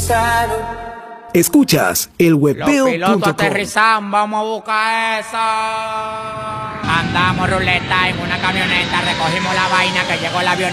Escuchas el Los pilotos webpeo.com. aterrizan, vamos a buscar eso. Andamos ruleta en una camioneta, recogimos la vaina que llegó la avioneta.